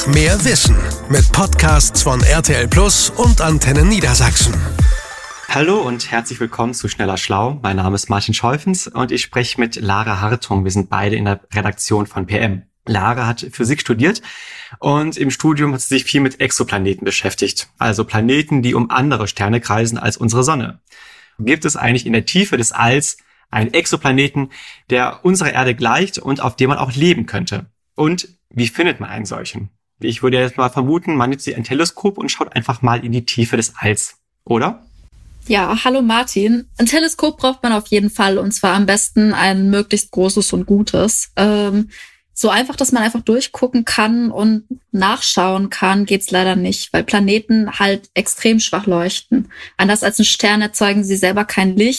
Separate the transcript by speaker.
Speaker 1: Mehr Wissen mit Podcasts von RTL Plus und Antenne Niedersachsen.
Speaker 2: Hallo und herzlich willkommen zu Schneller Schlau. Mein Name ist Martin Scholfens und ich spreche mit Lara Hartung. Wir sind beide in der Redaktion von PM. Lara hat Physik studiert und im Studium hat sie sich viel mit Exoplaneten beschäftigt. Also Planeten, die um andere Sterne kreisen als unsere Sonne. Gibt es eigentlich in der Tiefe des Alls einen Exoplaneten, der unserer Erde gleicht und auf dem man auch leben könnte? Und wie findet man einen solchen? Ich würde jetzt mal vermuten, man nimmt sich ein Teleskop und schaut einfach mal in die Tiefe des Alls, oder?
Speaker 3: Ja, hallo Martin. Ein Teleskop braucht man auf jeden Fall, und zwar am besten ein möglichst großes und gutes. So einfach, dass man einfach durchgucken kann und nachschauen kann, geht's leider nicht, weil Planeten halt extrem schwach leuchten. Anders als ein Stern erzeugen sie selber kein Licht.